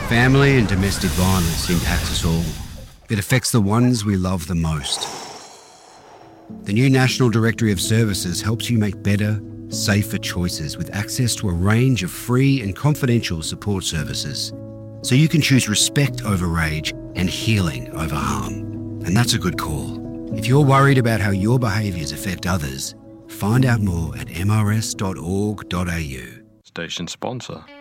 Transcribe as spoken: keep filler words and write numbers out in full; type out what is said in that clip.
Family and domestic violence impacts us all. It affects the ones we love the most. The new National Directory of Services helps you make better, safer choices with access to a range of free and confidential support services. So you can choose respect over rage and healing over harm. And that's a good call. If you're worried about how your behaviours affect others, find out more at m r s dot org dot a u. Station sponsor.